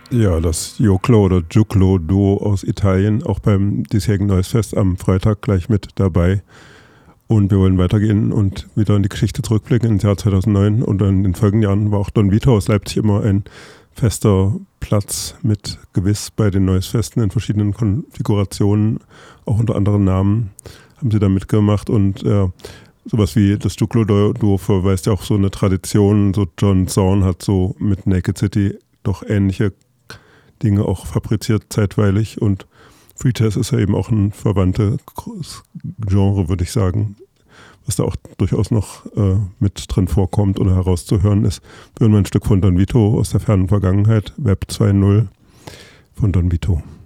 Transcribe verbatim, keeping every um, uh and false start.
Ja, das Joklo oder Juklo-Duo aus Italien, auch beim diesjährigen Noise Fest am Freitag gleich mit dabei. Und wir wollen weitergehen und wieder in die Geschichte zurückblicken ins Jahr zweitausendneun. Und in den folgenden Jahren war auch Don Vito aus Leipzig immer ein fester Platz mit gewiss bei den Noise Festen in verschiedenen Konfigurationen, auch unter anderen Namen haben sie da mitgemacht. Und äh, sowas wie das Juklo-Duo verweist ja auch so eine Tradition. So John Zorn hat so mit Naked City doch ähnliche Dinge auch fabriziert zeitweilig, und Free Jazz ist ja eben auch ein verwandtes Genre, würde ich sagen, was da auch durchaus noch äh, mit drin vorkommt oder herauszuhören ist. Wir hören mal ein Stück von Don Vito aus der fernen Vergangenheit, Web zwei Punkt null von Don Vito.